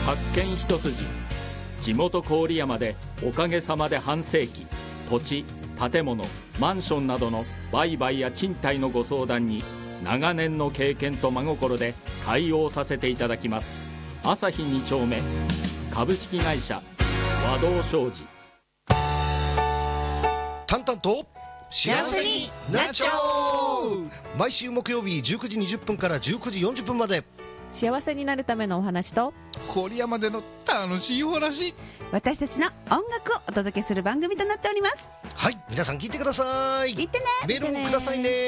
発見一筋。地元郡山でおかげさまで半世紀、土地、建物、マンションなどの売買や賃貸のご相談に長年の経験と真心で対応させていただきます。朝日2丁目株式会社和道商事。 淡々と幸せになっちゃおう。 毎週木曜日19時20分から19時40分まで、 幸せになるためのお話と郡山での楽しいお話、 私たちの音楽をお届けする番組となっております。 はい、皆さん聞いてください。 聞いてね。 メールをくださいね。